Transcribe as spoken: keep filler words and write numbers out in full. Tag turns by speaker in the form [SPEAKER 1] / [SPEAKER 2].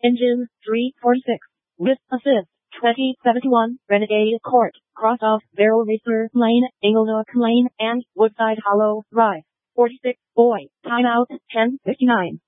[SPEAKER 1] Engine three forty-six. With assist. twenty seventy-one Renegade Court. Cross off Barrel Racer Lane, Inglenook Lane, and Woodside Hollow Drive. forty-six Boy. Timeout ten fifty-nine.